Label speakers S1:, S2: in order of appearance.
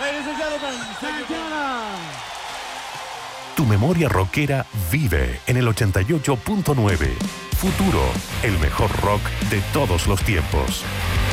S1: ladies and gentlemen. Santana.
S2: Tu memoria rockera vive en el 88.9. Futuro, el mejor rock de todos los tiempos.